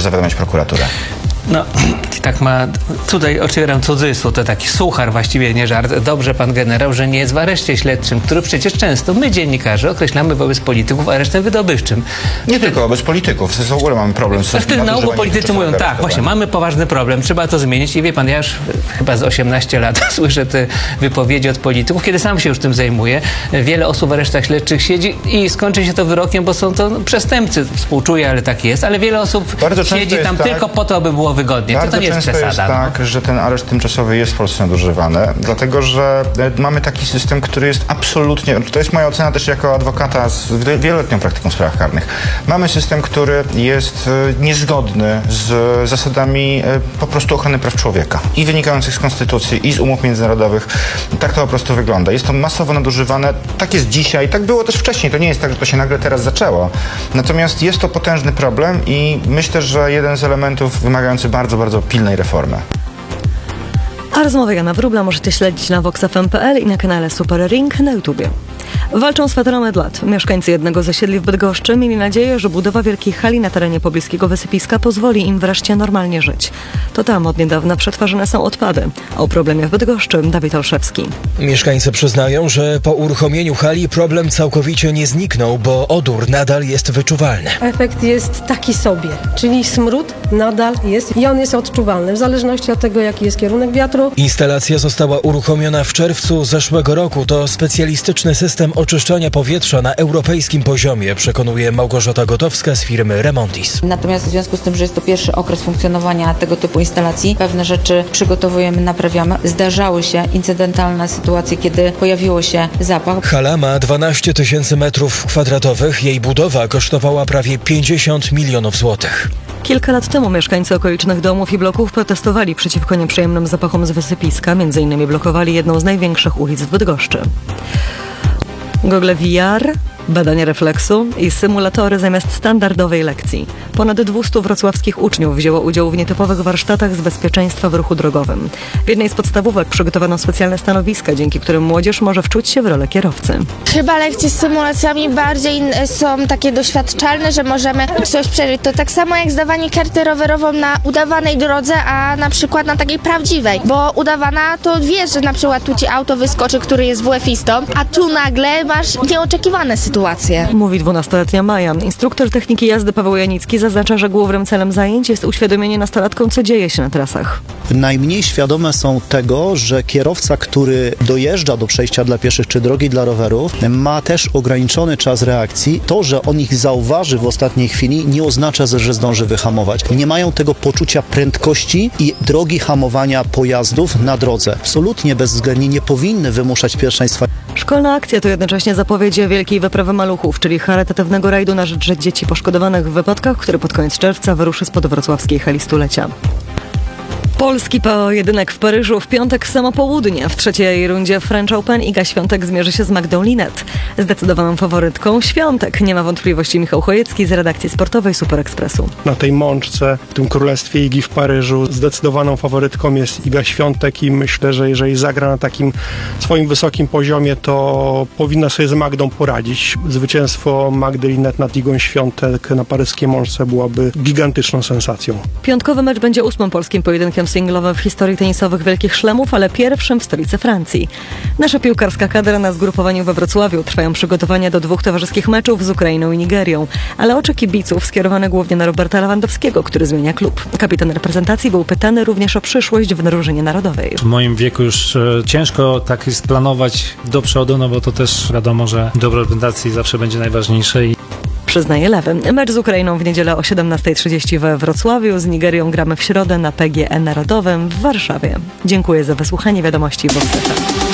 zawiadomić prokuraturę? No, tak ma, tutaj otwieram cudzysłów, to taki suchar, właściwie nie żart. Dobrze pan generał, że nie jest w areszcie śledczym, który przecież często my, dziennikarze, określamy wobec polityków aresztem wydobywczym. Nie tylko wobec polityków, w ogóle mamy problem z No, bo politycy mówią, tak, właśnie, mamy poważny problem, trzeba to zmienić i wie pan, ja już chyba z 18 lat słyszę te wypowiedzi od polityków, kiedy sam się już tym zajmuję. Wiele osób w aresztach śledczych siedzi i skończy się to wyrokiem, bo są to przestępcy, współczuję, ale tak jest, ale wiele osób siedzi tam tylko po to, aby było wygodnie. Bardzo to nie jest często przesada. Jest tak, że ten areszt tymczasowy jest w Polsce nadużywany, dlatego że mamy taki system, który jest absolutnie, to jest moja ocena też jako adwokata z wieloletnią praktyką w sprawach karnych. Mamy system, który jest niezgodny z zasadami po prostu ochrony praw człowieka i wynikających z konstytucji i z umów międzynarodowych. Tak to po prostu wygląda. Jest to masowo nadużywane. Tak jest dzisiaj, tak było też wcześniej. To nie jest tak, że to się nagle teraz zaczęło. Natomiast jest to potężny problem i myślę, że jeden z elementów wymagający bardzo, bardzo pilnej reformy. A rozmowę Jana Wróbla możecie śledzić na voxfm.pl i na kanale Super Ring na YouTubie. Walczą z fetorem od lat. Mieszkańcy jednego z osiedli w Bydgoszczy mieli nadzieję, że budowa wielkiej hali na terenie pobliskiego wysypiska pozwoli im wreszcie normalnie żyć. To tam od niedawna przetwarzane są odpady. O problemie w Bydgoszczy Dawid Olszewski. Mieszkańcy przyznają, że po uruchomieniu hali problem całkowicie nie zniknął, bo odór nadal jest wyczuwalny. Efekt jest taki sobie, czyli smród nadal jest i on jest odczuwalny w zależności od tego, jaki jest kierunek wiatru. Instalacja została uruchomiona w czerwcu zeszłego roku. To specjalistyczny system oczyszczania powietrza na europejskim poziomie, przekonuje Małgorzata Gotowska z firmy Remontis. Natomiast w związku z tym, że jest to pierwszy okres funkcjonowania tego typu instalacji, pewne rzeczy przygotowujemy, naprawiamy. Zdarzały się incydentalne sytuacje, kiedy pojawiło się zapach. Hala ma 12 000 metrów kwadratowych. Jej budowa kosztowała prawie 50 milionów złotych. Kilka lat temu mieszkańcy okolicznych domów i bloków protestowali przeciwko nieprzyjemnym zapachom z wysypiska. M.in. blokowali jedną z największych ulic w Bydgoszczy. Gogle VR, badania refleksu i symulatory zamiast standardowej lekcji. Ponad 200 wrocławskich uczniów wzięło udział w nietypowych warsztatach z bezpieczeństwa w ruchu drogowym. W jednej z podstawówek przygotowano specjalne stanowiska, dzięki którym młodzież może wczuć się w rolę kierowcy. Chyba lekcje z symulacjami bardziej są takie doświadczalne, że możemy coś przeżyć. To tak samo jak zdawanie karty rowerową na udawanej drodze, a na przykład na takiej prawdziwej. Bo udawana to wiesz, że na przykład tu ci auto wyskoczy, który jest WF-istą, a tu nagle masz nieoczekiwane sytuacje. Mówi 12-letnia Maja. Instruktor techniki jazdy Paweł Janicki zaznacza, że głównym celem zajęć jest uświadomienie nastolatkom, co dzieje się na trasach. Najmniej świadome są tego, że kierowca, który dojeżdża do przejścia dla pieszych czy drogi dla rowerów, ma też ograniczony czas reakcji. To, że on ich zauważy w ostatniej chwili, nie oznacza, że zdąży wyhamować. Nie mają tego poczucia prędkości i drogi hamowania pojazdów na drodze. Absolutnie bezwzględnie nie powinny wymuszać pierwszeństwa. Szkolna akcja to jednocześnie zapowiedź wielkiej wyprawy maluchów, czyli charytatywnego rajdu na rzecz dzieci poszkodowanych w wypadkach, który pod koniec czerwca wyruszy spod wrocławskiej hali stulecia. Polski pojedynek w Paryżu w piątek w samo południe. W trzeciej rundzie French Open Iga Świątek zmierzy się z Magdą Linnet. Zdecydowaną faworytką Świątek. Nie ma wątpliwości Michał Chojecki z redakcji sportowej Super Expressu. Na tej mączce, w tym królestwie Igi w Paryżu zdecydowaną faworytką jest Iga Świątek i myślę, że jeżeli zagra na takim swoim wysokim poziomie, to powinna sobie z Magdą poradzić. Zwycięstwo Magdy Linnet nad Igą Świątek na paryskiej mączce byłaby gigantyczną sensacją. Piątkowy mecz będzie 8. polskim pojedynkiem singlowym w historii tenisowych Wielkich Szlemów, ale pierwszym w stolicy Francji. Nasza piłkarska kadra na zgrupowaniu we Wrocławiu. Trwają przygotowania do 2 towarzyskich meczów z Ukrainą i Nigerią, ale oczy kibiców skierowane głównie na Roberta Lewandowskiego, który zmienia klub. Kapitan reprezentacji był pytany również o przyszłość w drużynie narodowej. W moim wieku już ciężko tak jest planować do przodu, no bo to też wiadomo, że dobro reprezentacji zawsze będzie najważniejsze. Przyznaje Lewy. Mecz z Ukrainą w niedzielę o 17:30 we Wrocławiu. Z Nigerią gramy w środę na PGE Narodowym w Warszawie. Dziękuję za wysłuchanie wiadomości w WOXFM.